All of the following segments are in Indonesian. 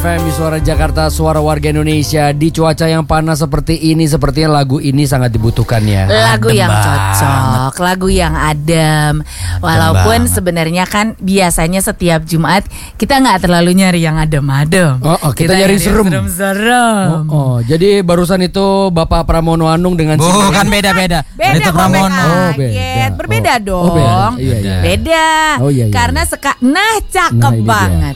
FM Suara Jakarta, suara warga Indonesia. Di cuaca yang panas seperti ini, sepertinya lagu ini sangat dibutuhkan ya. Lagu yang cocok, lagu yang adem. Walaupun sebenarnya kan biasanya setiap Jumat kita nggak terlalu nyari yang adem-adem. Kita nyari serem. Jadi barusan itu Bapak Pramono Anung dengan bukan beda-beda. Beda Pramono. Berbeda dong. Beda. Karena cakep banget.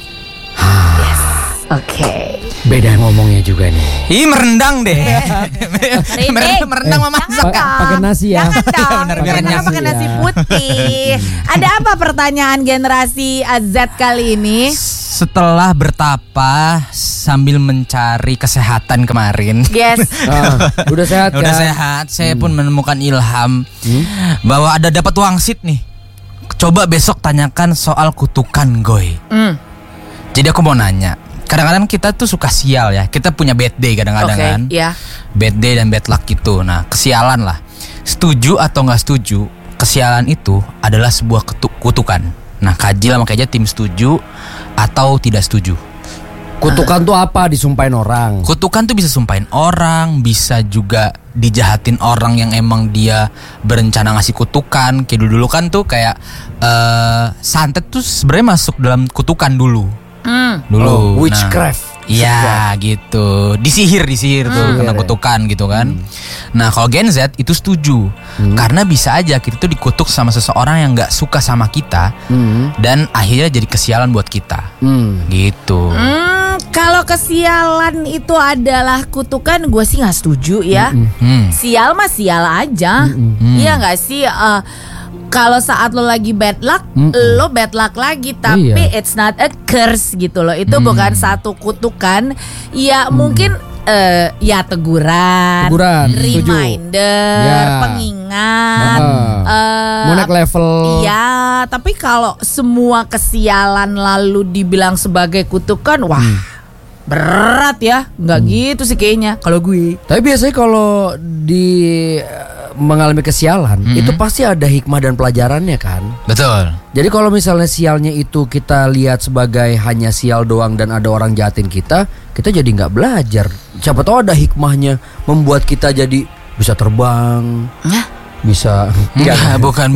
Oke. Beda ngomongnya juga nih. Ih, merendang deh. Merendang mama pakai nasi ya. Jangan pakai nasi putih. Ada apa pertanyaan generasi Z kali ini? Setelah bertapa sambil mencari kesehatan kemarin. Yes. Udah sehat kan? Udah sehat. Saya pun menemukan ilham bahwa ada dapat wangsit nih. Coba besok tanyakan soal kutukan goy. Jadi aku mau nanya. Kadang-kadang kita tuh suka sial ya. Kita punya bad day kadang-kadang kan. Bad day dan bad luck gitu. Nah, kesialan lah. Setuju atau gak setuju, kesialan itu adalah sebuah kutukan. Nah, kaji lah makanya tim setuju atau tidak setuju. Kutukan tuh apa? Disumpahin orang. Kutukan tuh bisa sumpahin orang, bisa juga dijahatin orang yang emang dia berencana ngasih kutukan. Kayak dulu kan tuh kayak santet tuh sebenarnya masuk dalam kutukan dulu. Witchcraft. Iya gitu. Disihir tuh kena kutukan gitu kan. Nah, kalau Gen Z itu setuju. Karena bisa aja kita tuh dikutuk sama seseorang yang gak suka sama kita. Dan akhirnya jadi kesialan buat kita. Gitu. Kalau kesialan itu adalah kutukan, gue sih gak setuju ya. Sial mah sial aja. Iya gak sih? Kalau saat lo lagi bad luck, lo bad luck lagi. Tapi it's not a curse gitu loh. Itu bukan satu kutukan. Ya mungkin ya teguran reminder, pengingat, mau naik level. Iya, tapi kalau semua kesialan lalu dibilang sebagai kutukan, wah berat ya. Nggak gitu sih kayaknya kalau gue. Tapi biasanya kalau mengalami kesialan itu pasti ada hikmah dan pelajarannya kan. Betul. Jadi kalau misalnya sialnya itu kita lihat sebagai hanya sial doang dan ada orang jahatin kita jadi nggak belajar. Siapa tahu ada hikmahnya membuat kita jadi bisa terbang. Bisa bukan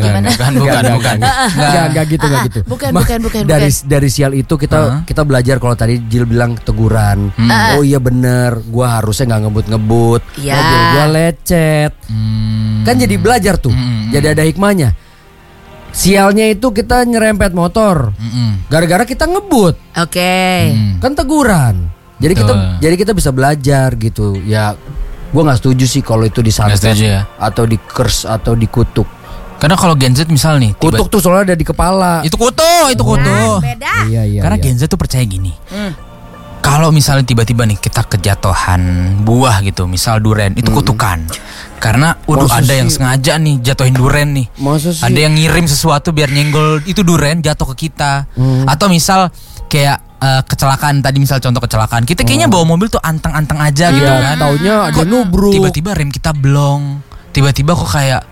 dari sial itu kita belajar. Kalau tadi Jill bilang teguran, oh iya bener, gua harusnya nggak ngebut mobil gua lecet, kan jadi belajar tuh. Jadi ada hikmahnya. Sialnya itu kita nyerempet motor gara-gara kita ngebut, kan teguran. Jadi kita bisa belajar gitu ya. Gue gak setuju sih kalau itu disantet atau di curse atau dikutuk. Karena kalau Gen Z misal nih kutuk tuh soalnya ada di kepala. Itu kutuk. Beda. Iya. Karena Gen Z tuh percaya gini. Kalau misalnya tiba-tiba nih kita kejatuhan buah gitu, misal duren, itu kutukan. Karena ada yang sengaja nih jatuhin duren nih. Ada yang ngirim sesuatu biar nyenggol itu duren jatuh ke kita. Atau misal kayak kecelakaan tadi, misal contoh kecelakaan, kita kayaknya bawa mobil tuh anteng-anteng aja gitu kan. Taunya ada nubruk. Tiba-tiba rem kita blong. Tiba-tiba kok kayak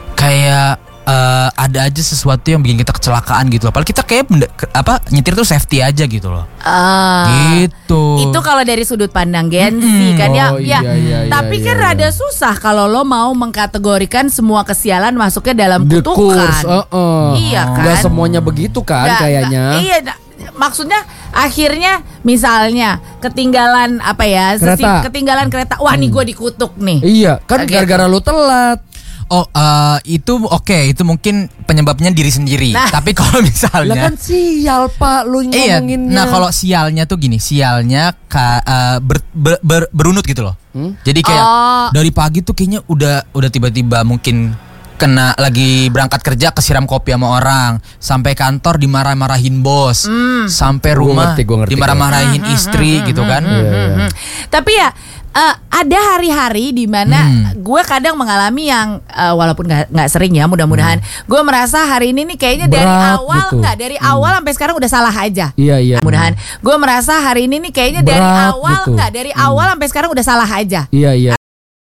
ada aja sesuatu yang bikin kita kecelakaan gitu loh. Padahal kita kayak nyetir tuh safety aja gitu loh. Gitu. Itu kalau dari sudut pandang Gen Z kan ya. Tapi kan rada susah kalau lo mau mengkategorikan semua kesialan masuknya dalam kutukan. Iya kan. Gak semuanya begitu kan kayaknya. Iya. Maksudnya akhirnya misalnya ketinggalan ketinggalan kereta. Wah nih gue dikutuk nih. Iya kan gara-gara lu telat. Itu itu mungkin penyebabnya diri sendiri. Tapi kalau misalnya kan sial Pak lu ngomonginnya. Nah kalau sialnya tuh gini, sialnya berunut gitu loh. Jadi kayak dari pagi tuh kayaknya udah tiba-tiba mungkin kena lagi berangkat kerja kesiram kopi sama orang, sampai kantor dimarah-marahin bos, sampai rumah dimarah-marahin istri gitu kan. Tapi ya ada hari-hari di mana gue kadang mengalami yang walaupun nggak sering ya, mudah-mudahan gue merasa hari ini nih kayaknya dari awal gitu. Dari awal sampai sekarang udah salah aja. Iya. Mudah-mudahan gue merasa hari ini nih kayaknya dari awal sampai sekarang udah salah aja. Iya.